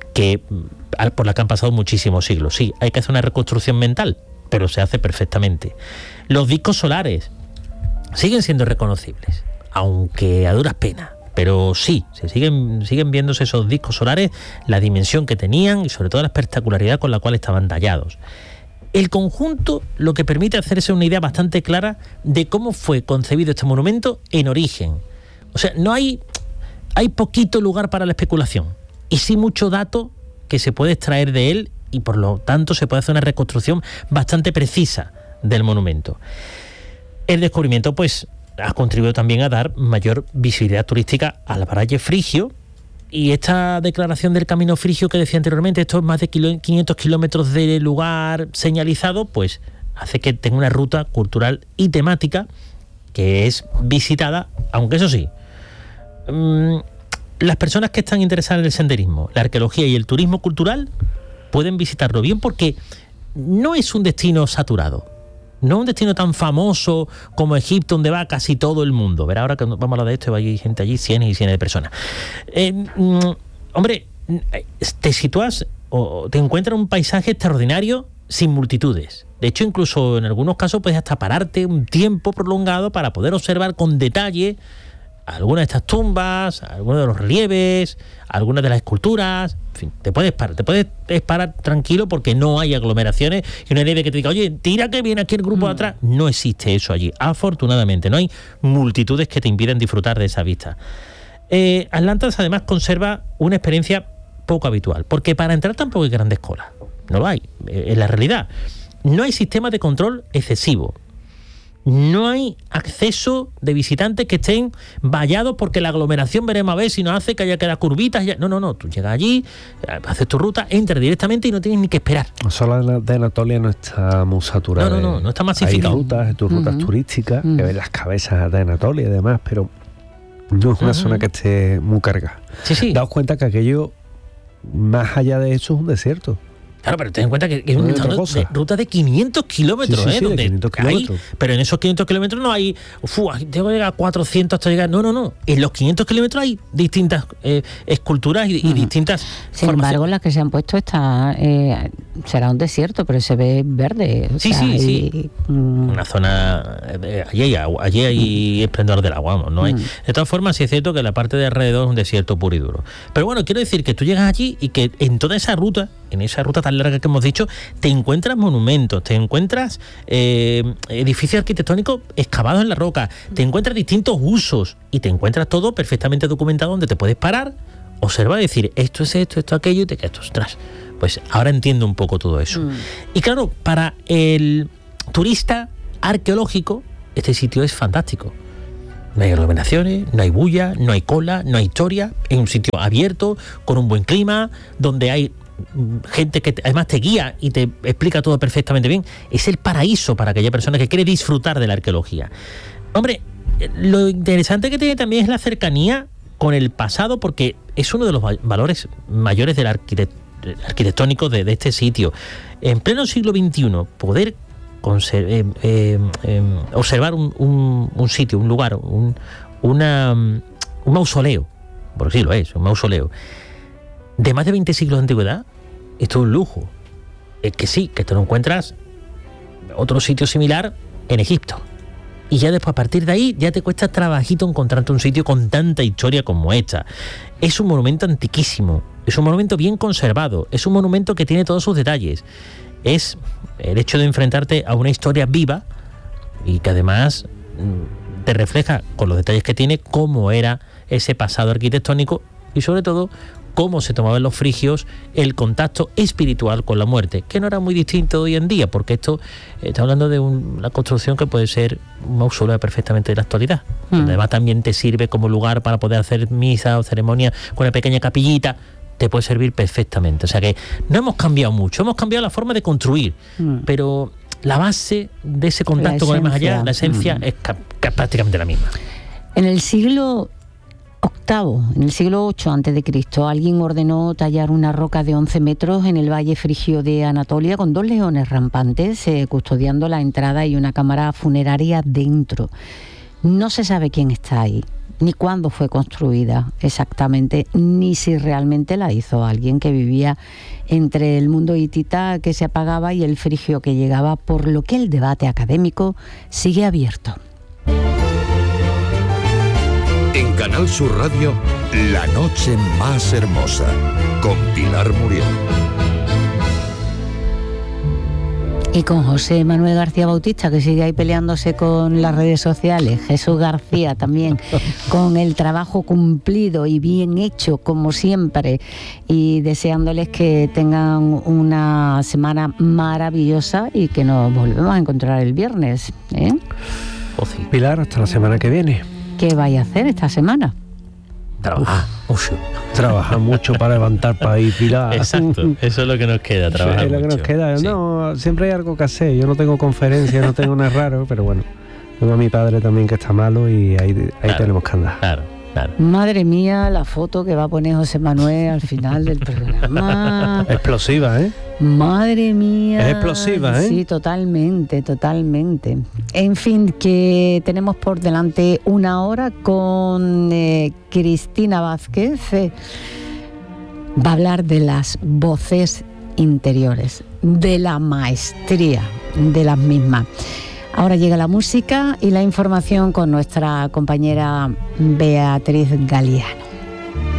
Speaker 3: por las que han pasado muchísimos siglos. Sí, hay que hacer una reconstrucción mental, pero se hace perfectamente. Los discos solares siguen siendo reconocibles, aunque a duras penas, pero sí, se siguen viéndose esos discos solares, la dimensión que tenían y sobre todo la espectacularidad con la cual estaban tallados. El conjunto lo que permite hacerse una idea bastante clara de cómo fue concebido este monumento en origen. O sea, no hay poquito lugar para la especulación y sí mucho dato que se puede extraer de él, y por lo tanto se puede hacer una reconstrucción bastante precisa del monumento. El descubrimiento pues ha contribuido también a dar mayor visibilidad turística al Valle Frigio, y esta declaración del camino frigio que decía anteriormente, estos más de 500 kilómetros de lugar señalizado, pues hace que tenga una ruta cultural y temática que es visitada, aunque eso sí, las personas que están interesadas en el senderismo, la arqueología y el turismo cultural pueden visitarlo bien, porque no es un destino saturado. No un destino tan famoso como Egipto, donde va casi todo el mundo. Verá, ahora que vamos a hablar de esto, hay gente allí, cientos y cientos de personas. Hombre, te sitúas o te encuentras un paisaje extraordinario sin multitudes. De hecho, incluso en algunos casos puedes hasta pararte un tiempo prolongado para poder observar con detalle algunas de estas tumbas, algunos de los relieves, algunas de las esculturas. En fin, te puedes parar tranquilo, porque no hay aglomeraciones y una nieve que te diga, oye, tira que viene aquí el grupo de atrás. No existe eso allí, afortunadamente. No hay multitudes que te impiden disfrutar de esa vista. Atlantas además conserva una experiencia poco habitual, porque para entrar tampoco hay grandes colas, no lo hay, es la realidad. no hay sistema de control excesivo. No hay acceso de visitantes que estén vallados porque la aglomeración veremos a ver si nos hace que haya que dar curvitas. No. Tú llegas allí, haces tu ruta, entras directamente y no tienes ni que esperar.
Speaker 1: Solo de Anatolia no está muy saturada.
Speaker 3: No está masificado.
Speaker 1: Hay rutas turísticas que ven las cabezas de Anatolia y demás, pero no es una zona que esté muy cargada.
Speaker 3: Sí.
Speaker 1: Daos cuenta que aquello, más allá de eso, es un desierto.
Speaker 3: Claro, pero ten en cuenta que es una ruta de 500 kilómetros,
Speaker 1: sí,
Speaker 3: donde
Speaker 1: de 500 kilómetros.
Speaker 3: Pero en esos 500 kilómetros no hay, tengo que llegar a 400 hasta llegar. No. En los 500 kilómetros hay distintas esculturas y distintas
Speaker 2: Sin embargo, las que se han puesto será un desierto, pero se ve verde.
Speaker 3: Sí. Una zona, allí hay esplendor del agua, vamos, no hay. De todas formas, sí es cierto que la parte de alrededor es un desierto puro y duro. Pero bueno, quiero decir que tú llegas allí y que en toda esa ruta, tan larga que hemos dicho, te encuentras monumentos, te encuentras edificios arquitectónicos excavados en la roca, te encuentras distintos usos y te encuentras todo perfectamente documentado donde te puedes parar, observar y decir esto es esto, aquello, y te quedas ostras. Pues ahora entiendo un poco todo eso. Y claro, para el turista arqueológico, este sitio es fantástico. No hay aglomeraciones, no hay bulla, no hay cola, no hay historia. Es un sitio abierto, con un buen clima, donde hay gente que además te guía y te explica todo perfectamente bien. Es el paraíso para aquella persona que quiere disfrutar de la arqueología. Hombre, lo interesante que tiene también es la cercanía con el pasado, porque es uno de los valores mayores del arquitectónico de este sitio. En pleno siglo XXI, poder observar un sitio, un lugar, un mausoleo, porque sí lo es, un mausoleo, de más de 20 siglos de antigüedad, esto es un lujo. Es que sí, que te lo encuentras otro sitio similar en Egipto. Y ya después, a partir de ahí, ya te cuesta trabajito encontrarte un sitio con tanta historia como esta. Es un monumento antiquísimo, es un monumento bien conservado, es un monumento que tiene todos sus detalles. Es el hecho de enfrentarte a una historia viva y que además te refleja, con los detalles que tiene, cómo era ese pasado arquitectónico y sobre todo cómo se tomaban los frigios el contacto espiritual con la muerte, que no era muy distinto hoy en día, porque esto está hablando de una construcción que puede ser un mausoleo perfectamente de la actualidad. Además también te sirve como lugar para poder hacer misa o ceremonia con una pequeña capillita, te puede servir perfectamente. O sea que no hemos cambiado mucho, hemos cambiado la forma de construir, pero la base de ese contacto con el más allá, la esencia, es prácticamente la misma.
Speaker 2: En el siglo en el siglo VIII a.C., alguien ordenó tallar una roca de 11 metros en el valle frigio de Anatolia con 2 leones rampantes custodiando la entrada y una cámara funeraria dentro. No se sabe quién está ahí, ni cuándo fue construida exactamente, ni si realmente la hizo alguien que vivía entre el mundo hitita que se apagaba y el frigio que llegaba, por lo que el debate académico sigue abierto.
Speaker 4: En Canal Sur Radio, La Noche Más Hermosa, con Pilar Muriel.
Speaker 2: Y con José Manuel García Bautista, que sigue ahí peleándose con las redes sociales. Jesús García también, con el trabajo cumplido y bien hecho, como siempre. Y deseándoles que tengan una semana maravillosa y que nos volvemos a encontrar el viernes.
Speaker 1: Pilar, hasta la semana que viene.
Speaker 2: ¿Qué vais a hacer esta semana?
Speaker 1: Trabajar mucho para levantar país, Pilar.
Speaker 3: Exacto, eso es lo que nos queda, trabajar
Speaker 1: es lo que
Speaker 3: mucho.
Speaker 1: Nos queda. Sí. No, siempre hay algo que hacer. Yo no tengo conferencias, no tengo nada raro, pero bueno, tengo a mi padre también que está malo y ahí tenemos que andar.
Speaker 3: Claro.
Speaker 2: Madre mía, la foto que va a poner José Manuel al final del programa.
Speaker 1: Explosiva, ¿eh?
Speaker 2: Madre mía.
Speaker 1: Es explosiva, ¿eh?
Speaker 2: Sí, totalmente. En fin, que tenemos por delante una hora con Cristina Vázquez. Va a hablar de las voces interiores, de la maestría de las mismas. Ahora llega la música y la información con nuestra compañera Beatriz Galiano.